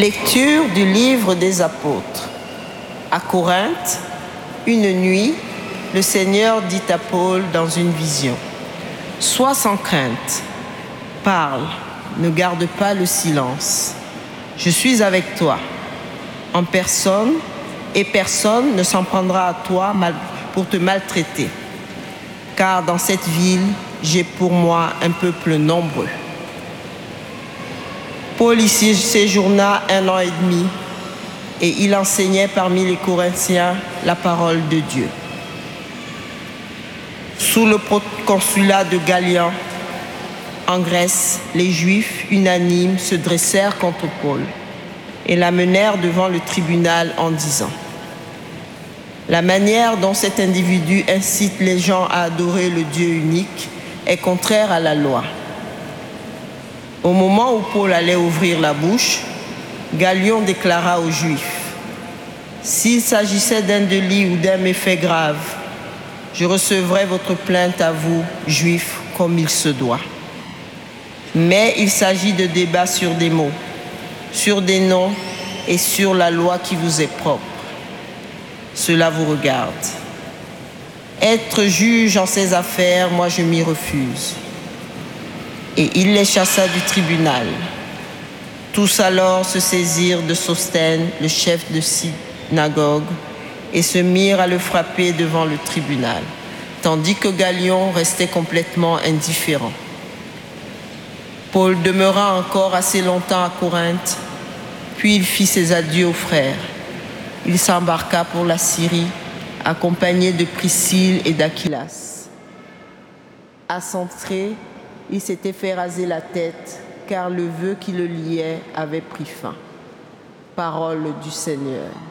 Lecture du livre des apôtres. À Corinthe, une nuit, le Seigneur dit à Paul dans une vision: « Sois sans crainte, parle, ne garde pas le silence. Je suis avec toi, en personne, et personne ne s'en prendra à toi pour te maltraiter. Car dans cette ville, j'ai pour moi un peuple nombreux. » Paul y séjourna 1 an et demi et il enseignait parmi les Corinthiens la parole de Dieu. Sous le consulat de Gallien, en Grèce, les Juifs unanimes se dressèrent contre Paul et l'amenèrent devant le tribunal en disant: « La manière dont cet individu incite les gens à adorer le Dieu unique est contraire à la loi. » Au moment où Paul allait ouvrir la bouche, Gallien déclara aux Juifs: « S'il s'agissait d'un délit ou d'un méfait grave, je recevrais votre plainte à vous, Juifs, comme il se doit. Mais il s'agit de débats sur des mots, sur des noms et sur la loi qui vous est propre. Cela vous regarde. Être juge en ces affaires, moi je m'y refuse. » Et il les chassa du tribunal. Tous alors se saisirent de Sosthène, le chef de synagogue, et se mirent à le frapper devant le tribunal, tandis que Gallien restait complètement indifférent. Paul demeura encore assez longtemps à Corinthe, puis il fit ses adieux aux frères. Il s'embarqua pour la Syrie, accompagné de Priscille et d'Aquilas. À son entrée, il s'était fait raser la tête, car le vœu qui le liait avait pris fin. Parole du Seigneur.